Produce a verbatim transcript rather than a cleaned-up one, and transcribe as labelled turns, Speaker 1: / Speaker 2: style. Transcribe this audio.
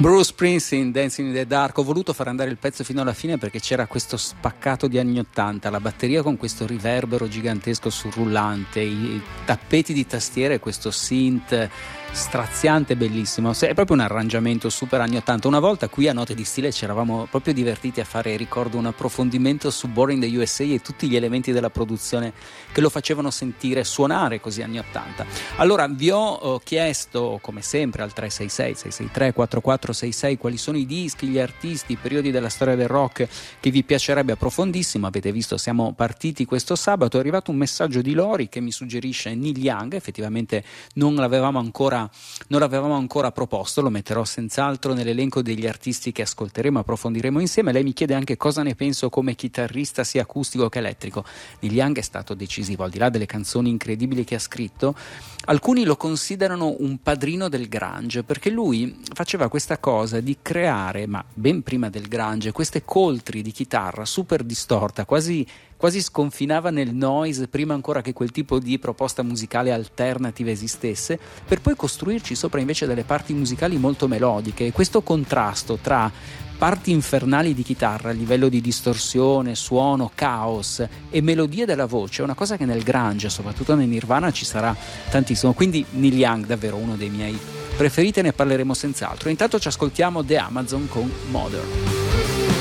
Speaker 1: Bruce Springsteen, Dancing in the Dark. Ho voluto far andare il pezzo fino alla fine perché c'era questo spaccato di anni ottanta, la batteria con questo riverbero gigantesco sul rullante, i tappeti di tastiere e questo synth straziante, bellissimo. È proprio un arrangiamento super anni ottanta. Una volta qui a Note di Stile ci eravamo proprio divertiti a fare, ricordo, un approfondimento su Born in the U S A e tutti gli elementi della produzione che lo facevano sentire, suonare così anni ottanta. Allora vi ho eh, chiesto, come sempre, al tre sei sei sei sei tre quattro quattro sei sei quali sono i dischi, gli artisti, i periodi della storia del rock che vi piacerebbe approfondissimo. Avete visto, siamo partiti questo sabato. È arrivato un messaggio di Lori che mi suggerisce Neil Young. Effettivamente non l'avevamo ancora non l'avevamo ancora proposto, lo metterò senz'altro nell'elenco degli artisti che ascolteremo, approfondiremo insieme. Lei mi chiede anche cosa ne penso come chitarrista sia acustico che elettrico. Neil Young è stato decisivo, al di là delle canzoni incredibili che ha scritto. Alcuni lo considerano un padrino del grunge, perché lui faceva questa cosa di creare, ma ben prima del grunge, queste coltri di chitarra super distorta, quasi quasi sconfinava nel noise prima ancora che quel tipo di proposta musicale alternativa esistesse, per poi costruirci sopra invece delle parti musicali molto melodiche. E questo contrasto tra parti infernali di chitarra a livello di distorsione, suono, caos e melodie della voce è una cosa che nel grunge, soprattutto nel Nirvana, ci sarà tantissimo. Quindi Neil Young davvero uno dei miei preferiti, ne parleremo senz'altro. Intanto ci ascoltiamo The Amazon con Modern.